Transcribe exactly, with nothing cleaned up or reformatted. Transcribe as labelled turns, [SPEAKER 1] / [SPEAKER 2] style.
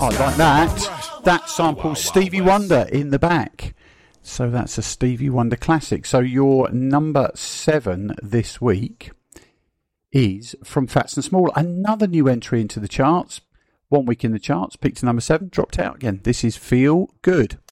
[SPEAKER 1] I like that. That samples Stevie Wonder in the back. So that's a Stevie Wonder classic. So your number seven this week is from Fats and Small. Another new entry into the charts. One week in the charts, peaked to number seven, dropped out again. This is Feel Good.